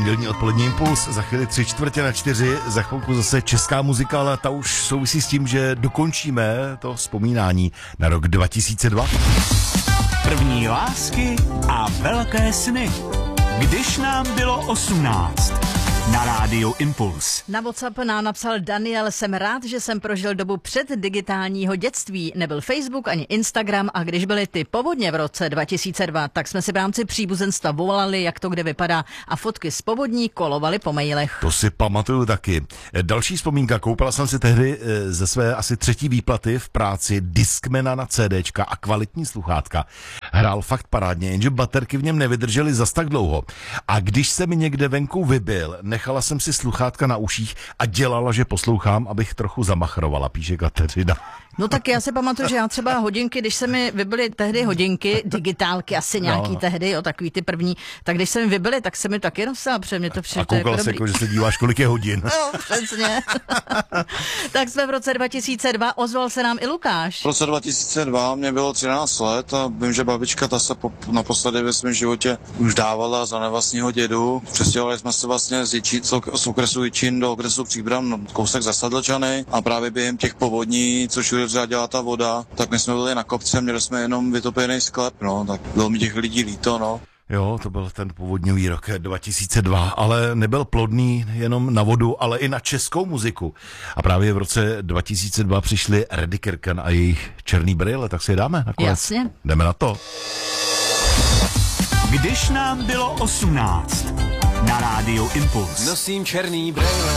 Pondělní odpolední impuls, za chvíli 3:45, za chvilku zase česká muzika, ale ta už souvisí s tím, že dokončíme to vzpomínání na rok 2002. První lásky a velké sny. Když nám bylo 18. Na rádiu Impuls. Na WhatsApp nám napsal Daniel: jsem rád, že jsem prožil dobu před digitálního dětství. Nebyl Facebook ani Instagram a když byly ty povodně v roce 2002, tak jsme si v rámci příbuzenstva volali, jak to kde vypadá a fotky z povodní kolovaly po mailech. To si pamatuju taky. Další vzpomínka, koupila jsem si tehdy ze své asi 3. výplaty v práci Discmana na CDčka a kvalitní sluchátka. Hrál fakt parádně, jenže baterky v něm nevydržely zas tak dlouho. A když se mi někde venku vybil, nechala jsem si sluchátka na uších a dělala, že poslouchám, abych trochu zamachrovala, píše Kateřina. No tak já si pamatuju, že já třeba hodinky, když se mi vybily tehdy hodinky, digitálky asi nějaký tehdy, jo, takový ty první, tak když se mi vybily, tak se mi taky nosila, protože mě to přišlo. A koukala se jako, že se díváš, kolik je hodin. No, přesně. Tak jsme v roce 2002, ozval se nám i Lukáš. V roce 2002 mě bylo 13 let a vím, že babička ta se naposledy ve svém životě už dávala za nevlastního dědu. Přestěhovali jsme se vlastně z okresu Jičín do okresu Příbram, kousek za Sedlčany, a právě během těch povodní, což dělala ta voda, tak my jsme byli na kopci a měli jsme jenom vytopený sklep, no, tak bylo mi těch lidí líto, no. Jo, to byl ten povodňový rok 2002, ale nebyl plodný jenom na vodu, ale i na českou muziku. A právě v roce 2002 přišli Reddy Kirken a jejich Černý brýle, tak si je dáme nakonec. Jasně. Jdeme na to. Když nám bylo 18. Na rádiu Impuls. Nosím černý brýle.